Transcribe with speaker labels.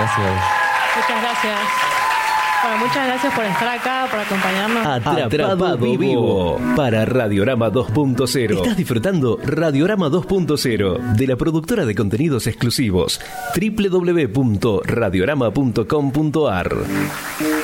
Speaker 1: gracias.
Speaker 2: Muchas gracias. Bueno, muchas gracias por estar acá, por acompañarnos.
Speaker 3: Atrapado Vivo para Radiorama 2.0. Estás disfrutando Radiorama 2.0 de la productora de contenidos exclusivos www.radiorama.com.ar.